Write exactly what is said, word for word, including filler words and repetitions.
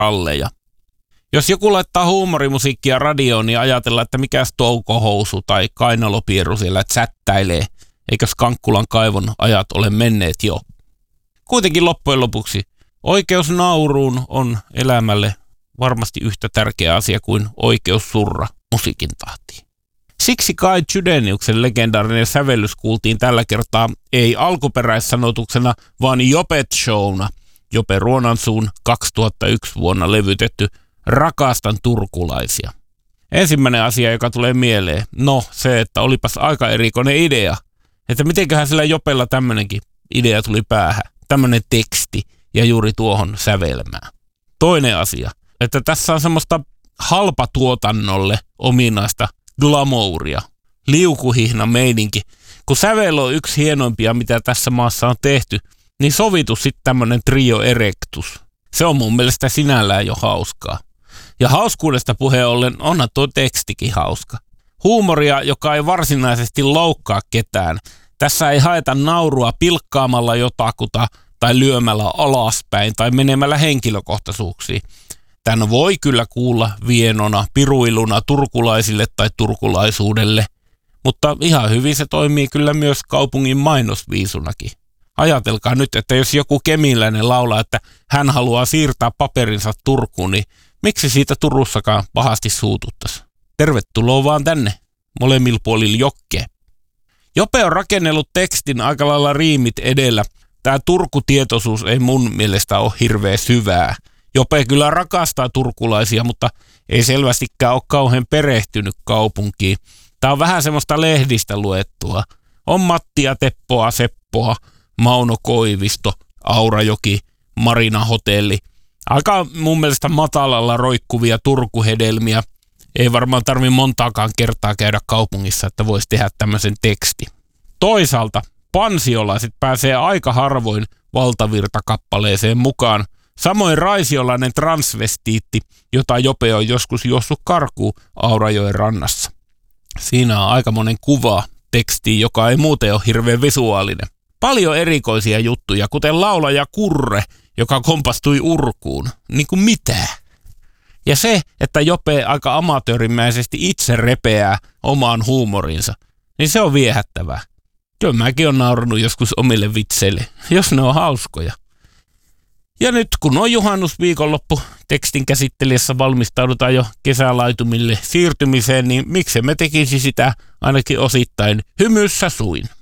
ralleja. Jos joku laittaa huumorimusiikkia radioon, niin ajatellaan, että mikäs toukohousu tai kainalopieru siellä chattailee, eikä Skankkulan kaivon ajat ole menneet jo. Kuitenkin loppujen lopuksi oikeus nauruun on elämälle varmasti yhtä tärkeä asia kuin oikeus surra musiikin tahtiin. Siksi Kai Chydeniuksen legendaarinen sävellys kuultiin tällä kertaa ei alkuperäissanotuksena, vaan Jopet Showna, Jope Ruonansuun kaksituhattayksi vuonna levytetty Rakastan turkulaisia. Ensimmäinen asia, joka tulee mieleen, no se, että olipas aika erikoinen idea, että mitenköhän sillä Jopella tämmönenkin idea tuli päähän, tämmönen teksti ja juuri tuohon sävelmään. Toinen asia, että tässä on semmoista halpatuotannolle ominaista glamouria, liukuhihna meininki. Kun sävel on yksi hienoimpia, mitä tässä maassa on tehty, niin sovitu sitten tämmönen trio erectus. Se on mun mielestä sinällään jo hauskaa. Ja hauskuudesta puheen ollen onhan tuo tekstikin hauska. Huumoria, joka ei varsinaisesti loukkaa ketään. Tässä ei haeta naurua pilkkaamalla jotakuta tai lyömällä alaspäin tai menemällä henkilökohtaisuuksiin. Tän voi kyllä kuulla vienona, piruiluna turkulaisille tai turkulaisuudelle, mutta ihan hyvin se toimii kyllä myös kaupungin mainosviisunakin. Ajatelkaa nyt, että jos joku kemiläinen laulaa, että hän haluaa siirtää paperinsa Turkuun, niin miksi siitä Turussakaan pahasti suututtaisi? Tervetuloa vaan tänne, molemmilla puolilla jokkeen. Jope on rakennellut tekstin aika lailla riimit edellä. Tämä Turku-tietoisuus ei mun mielestä ole hirveän syvää. Jope kyllä rakastaa turkulaisia, mutta ei selvästikään ole kauhean perehtynyt kaupunkiin. Tämä on vähän semmoista lehdistä luettua. On Mattia, Teppoa, Seppoa, Mauno Koivisto, Aurajoki, Marina Hotelli. Aika mun mielestä matalalla roikkuvia turkuhedelmiä. Ei varmaan tarvi montaakaan kertaa käydä kaupungissa, että voisi tehdä tämmöisen teksti. Toisaalta pansiolaiset pääsee aika harvoin valtavirtakappaleeseen mukaan. Samoin raisiolainen transvestiitti, jota Jope on joskus juossut karkuun Aurajoen rannassa. Siinä on aika monen kuva tekstiin, joka ei muuten ole hirveän visuaalinen. Paljon erikoisia juttuja, kuten laulaja Kurre, joka kompastui urkuun. Niin kuin mitä? Ja se, että Jope aika amatöörimäisesti itse repeää omaan huumorinsa, niin se on viehättävää. Kyllä mäkin olen naurannut joskus omille vitseille, jos ne on hauskoja. Ja nyt kun on juhannusviikonloppu, tekstin käsittelijässä valmistaudutaan jo kesälaitumille siirtymiseen, niin miksi me tekisi sitä ainakin osittain hymyssä suin.